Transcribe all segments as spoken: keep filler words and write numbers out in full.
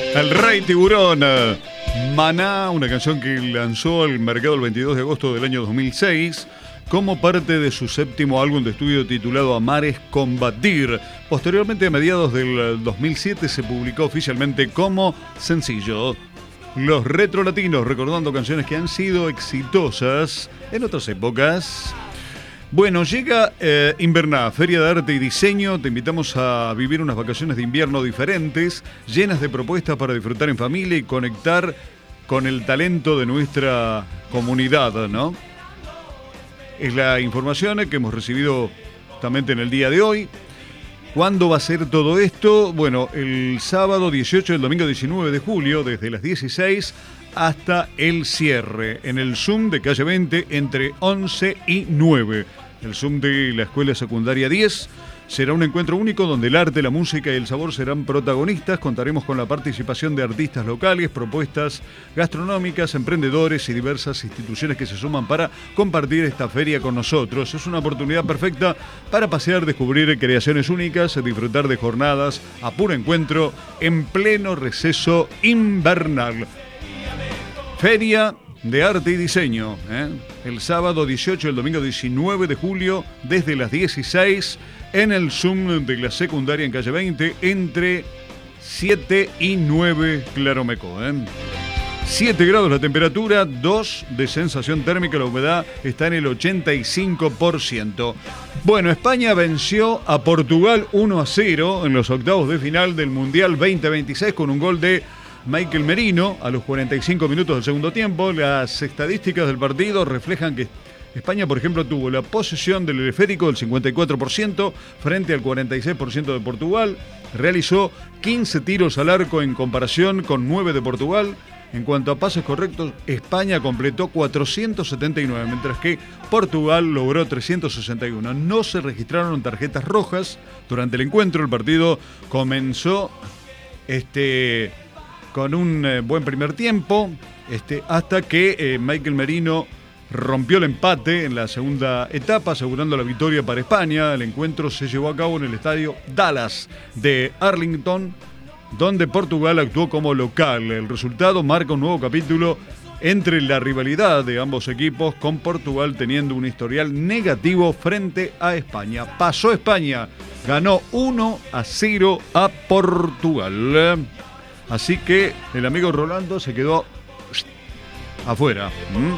El Rey Tiburón, Maná, una canción que lanzó al mercado el veintidós de agosto del año dos mil seis como parte de su séptimo álbum de estudio titulado Amar es Combatir. Posteriormente, a mediados del dos mil siete, se publicó oficialmente como sencillo. Los Retro Latinos, recordando canciones que han sido exitosas en otras épocas. Bueno, llega eh, Inverná, Feria de Arte y Diseño. Te invitamos a vivir unas vacaciones de invierno diferentes, llenas de propuestas para disfrutar en familia y conectar con el talento de nuestra comunidad, ¿no? Es la información que hemos recibido justamente en el día de hoy. ¿Cuándo va a ser todo esto? Bueno, el sábado dieciocho y el domingo diecinueve de julio, desde las dieciséis hasta el cierre, en el Zoom de calle veinte, entre once y nueve. El Zoom de la Escuela Secundaria diez será un encuentro único donde el arte, la música y el sabor serán protagonistas. Contaremos con la participación de artistas locales, propuestas gastronómicas, emprendedores y diversas instituciones que se suman para compartir esta feria con nosotros. Es una oportunidad perfecta para pasear, descubrir creaciones únicas, disfrutar de jornadas a puro encuentro en pleno receso invernal. Feria de Arte y Diseño, ¿eh? El sábado dieciocho y el domingo diecinueve de julio, desde las dieciséis, en el Zoom de la secundaria en calle veinte, entre siete y nueve, Claromeco, ¿eh? siete grados la temperatura, dos de sensación térmica, la humedad está en el ochenta y cinco por ciento. Bueno, España venció a Portugal uno a cero en los octavos de final del Mundial veinte veintiséis con un gol de Michael Merino a los cuarenta y cinco minutos del segundo tiempo. Las estadísticas del partido reflejan que España, por ejemplo, tuvo la posesión del esférico del cincuenta y cuatro por ciento frente al cuarenta y seis por ciento de Portugal. Realizó quince tiros al arco en comparación con nueve de Portugal. En cuanto a pases correctos, España completó cuatrocientos setenta y nueve, mientras que Portugal logró trescientos sesenta y uno. No se registraron tarjetas rojas durante el encuentro. El partido comenzó este... con un eh, buen primer tiempo, este, hasta que eh, Michael Merino rompió el empate en la segunda etapa, asegurando la victoria para España. El encuentro se llevó a cabo en el estadio Dallas de Arlington, donde Portugal actuó como local. El resultado marca un nuevo capítulo entre la rivalidad de ambos equipos, con Portugal teniendo un historial negativo frente a España. Pasó España, ganó uno a cero a Portugal. Así que el amigo Rolando se quedó afuera. ¿Mm?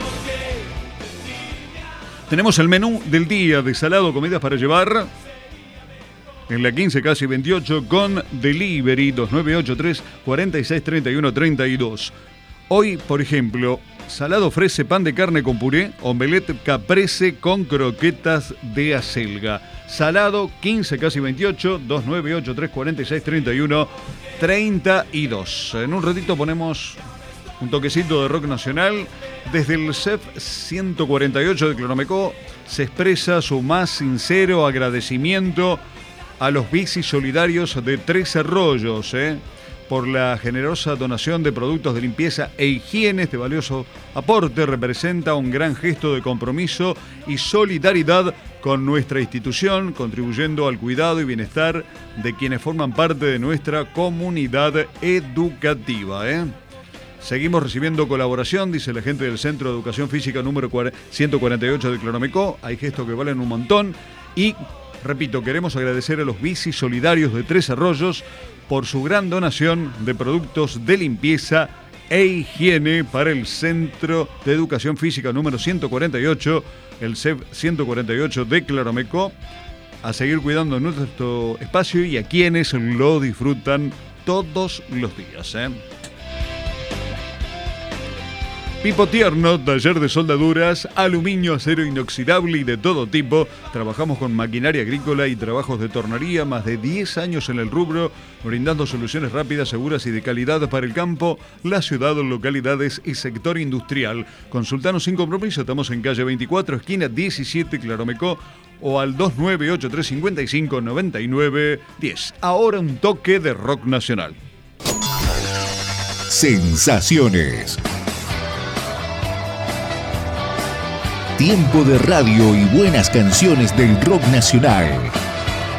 Tenemos el menú del día de salado, comidas para llevar. En la quince, casi veintiocho, con delivery dos nueve ocho tres, cuatro seis tres uno tres dos. Hoy, por ejemplo, salado ofrece pan de carne con puré, omelette caprese con croquetas de acelga. Salado, quince, casi veintiocho, dos nueve ocho tres, cuatro seis tres uno tres dos. En un ratito ponemos un toquecito de rock nacional. Desde el C E F ciento cuarenta y ocho de Claromeco se expresa su más sincero agradecimiento a los bicis solidarios de Tres Arroyos, ¿eh? por la generosa donación de productos de limpieza e higiene. Este valioso aporte representa un gran gesto de compromiso y solidaridad con nuestra institución, contribuyendo al cuidado y bienestar de quienes forman parte de nuestra comunidad educativa, ¿eh? Seguimos recibiendo colaboración, dice la gente del Centro de Educación Física número ciento cuarenta y ocho de Claromeco. Hay gestos que valen un montón y, repito, queremos agradecer a los bicis solidarios de Tres Arroyos por su gran donación de productos de limpieza e higiene para el Centro de Educación Física número ciento cuarenta y ocho, el C E F ciento cuarenta y ocho de Claromeco. A seguir cuidando nuestro espacio y a quienes lo disfrutan todos los días, ¿eh? Pipo Tierno, taller de soldaduras, aluminio, acero inoxidable y de todo tipo. Trabajamos con maquinaria agrícola y trabajos de tornería, más de diez años en el rubro, brindando soluciones rápidas, seguras y de calidad para el campo, la ciudad, localidades y sector industrial. Consultanos sin compromiso, estamos en calle veinticuatro, esquina diecisiete, Claromeco, o al dos nueve ocho tres cinco cinco nueve nueve uno cero. Ahora un toque de rock nacional. Sensaciones. Tiempo de radio y buenas canciones del rock nacional.